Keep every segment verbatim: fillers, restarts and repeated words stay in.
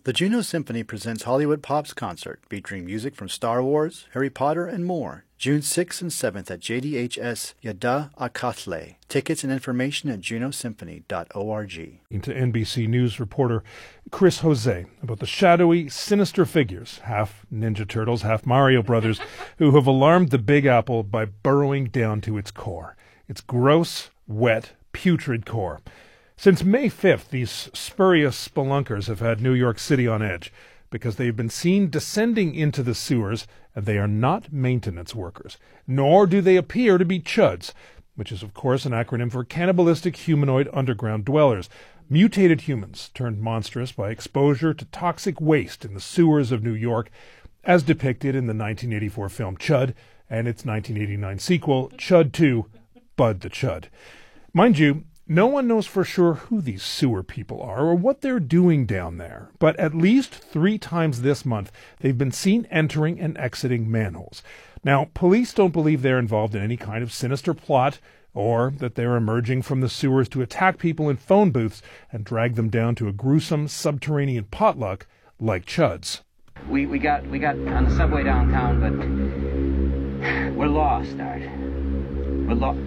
The Juno Symphony presents Hollywood Pop's concert, featuring music from Star Wars, Harry Potter, and more. June sixth and seventh at J D H S Yada Akatle. Tickets and information at juno symphony dot org. To N B C News reporter Chris Jose about the shadowy, sinister figures, half Ninja Turtles, half Mario Brothers, who have alarmed the Big Apple by burrowing down to its core. Its gross, wet, putrid core. Since May fifth, these spurious spelunkers have had New York City on edge because they've been seen descending into the sewers, and they are not maintenance workers, nor do they appear to be chuds, which is, of course, an acronym for cannibalistic humanoid underground dwellers, mutated humans turned monstrous by exposure to toxic waste in the sewers of New York, as depicted in the nineteen eighty-four film Chud and its nineteen eighty-nine sequel, Chud two, Bud the Chud. Mind you, no one knows for sure who these sewer people are or what they're doing down there, but at least three times this month they've been seen entering and exiting manholes. Now, police don't believe they're involved in any kind of sinister plot or that they're emerging from the sewers to attack people in phone booths and drag them down to a gruesome subterranean potluck like Chuds. We we got we got on the subway downtown, but we're lost, Art. We're lost.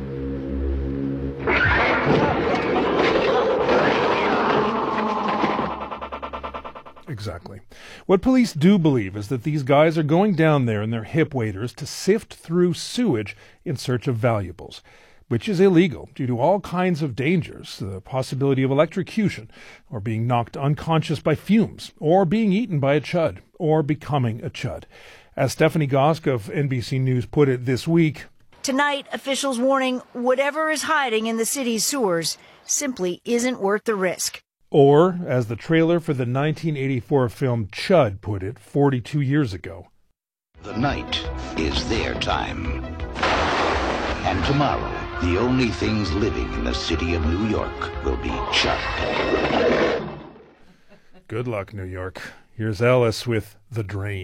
Exactly. What police do believe is that these guys are going down there in their hip waders to sift through sewage in search of valuables, which is illegal due to all kinds of dangers, the possibility of electrocution, or being knocked unconscious by fumes, or being eaten by a chud, or becoming a chud. As Stephanie Gosk of N B C News put it this week, tonight, officials warning whatever is hiding in the city's sewers simply isn't worth the risk. Or, as the trailer for the nineteen eighty-four film Chud put it forty-two years ago, the night is their time. And tomorrow, the only things living in the city of New York will be Chud. Good luck, New York. Here's Alice with The Drain.